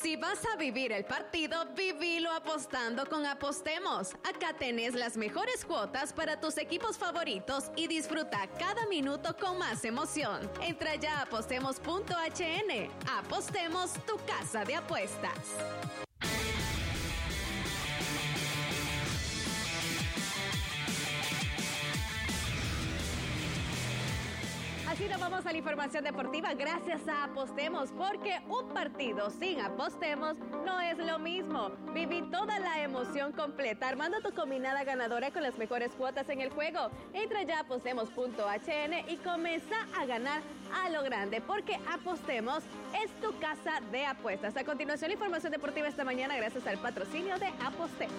Si vas a vivir el partido, vivilo apostando con Apostemos. Acá tenés las mejores cuotas para tus equipos favoritos y disfruta cada minuto con más emoción. Entra ya a apostemos.hn. Apostemos, tu casa de apuestas. Así nos vamos a la información deportiva gracias a Apostemos, porque un partido sin Apostemos no es lo mismo. Viví toda la emoción completa armando tu combinada ganadora con las mejores cuotas en el juego. Entra ya a apostemos.hn y comienza a ganar a lo grande, porque Apostemos es tu casa de apuestas. A continuación, la información deportiva esta mañana gracias al patrocinio de Apostemos.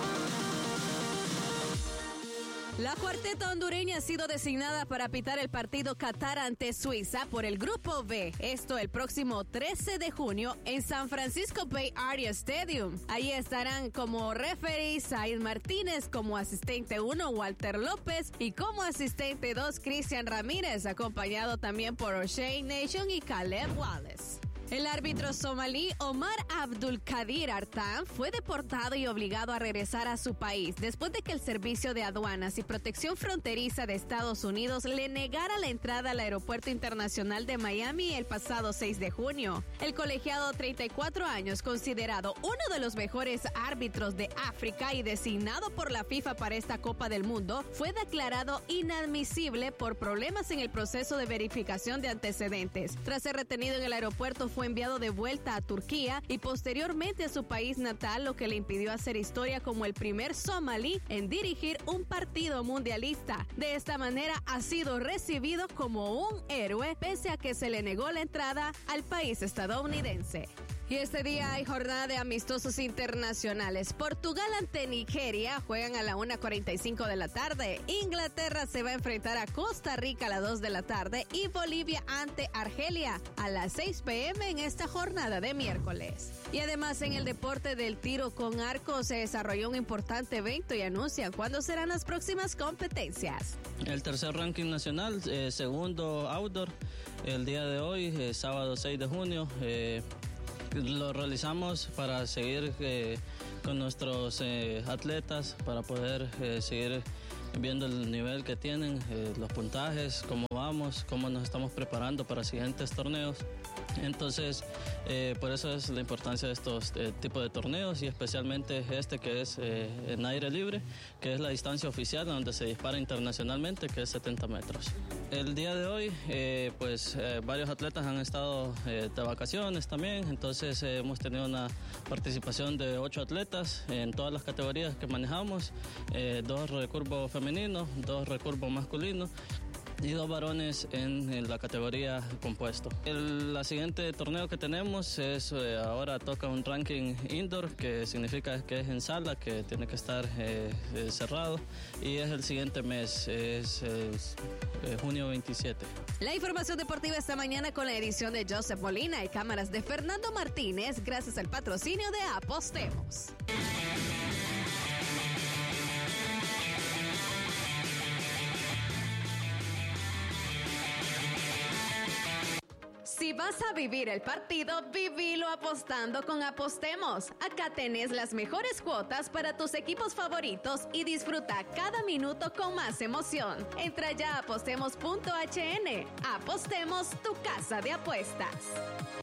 La cuarteta hondureña ha sido designada para pitar el partido Qatar ante Suiza por el Grupo B. Esto el próximo 13 de junio en San Francisco Bay Area Stadium. Allí estarán como referee Said Martínez, como asistente 1 Walter López y como asistente 2 Cristian Ramírez, acompañado también por O'Shea Nation y Caleb Wallace. El árbitro somalí Omar Abdulkadir Artan fue deportado y obligado a regresar a su país después de que el Servicio de Aduanas y Protección Fronteriza de Estados Unidos le negara la entrada al Aeropuerto Internacional de Miami el pasado 6 de junio. El colegiado de 34 años, considerado uno de los mejores árbitros de África y designado por la FIFA para esta Copa del Mundo, fue declarado inadmisible por problemas en el proceso de verificación de antecedentes. Tras ser retenido en el aeropuerto, fue enviado de vuelta a Turquía y posteriormente a su país natal, lo que le impidió hacer historia como el primer somalí en dirigir un partido mundialista. De esta manera ha sido recibido como un héroe pese a que se le negó la entrada al país estadounidense. Y este día hay jornada de amistosos internacionales. Portugal ante Nigeria juegan a la 1:45 de la tarde. Inglaterra se va a enfrentar a Costa Rica a las 2 de la tarde y Bolivia ante Argelia a las 6 p.m. en esta jornada de miércoles. Y además en el deporte del tiro con arco se desarrolló un importante evento y anuncian cuándo serán las próximas competencias. El tercer ranking nacional, segundo outdoor, el día de hoy, sábado 6 de junio. Lo realizamos para seguir con nuestros atletas, para poder seguir viendo el nivel que tienen, los puntajes, cómo vamos, cómo nos estamos preparando para siguientes torneos. Entonces, por eso es la importancia de estos tipos de torneos y especialmente este que es en aire libre, que es la distancia oficial donde se dispara internacionalmente, que es 70 metros. El día de hoy, varios atletas han estado de vacaciones también, entonces hemos tenido una participación de 8 atletas en todas las categorías que manejamos, 2 recurvo femenino, 2 recurvo masculino y 2 varones en la categoría compuesto. La siguiente torneo que tenemos es, ahora toca un ranking indoor, que significa que es en sala, que tiene que estar cerrado, y es el siguiente mes, es junio 27. La información deportiva esta mañana con la edición de Joseph Molina y cámaras de Fernando Martínez, gracias al patrocinio de Apostemos. Si vas a vivir el partido, vivilo apostando con Apostemos. Acá tenés las mejores cuotas para tus equipos favoritos y disfruta cada minuto con más emoción. Entra ya a apostemos.hn. Apostemos, tu casa de apuestas.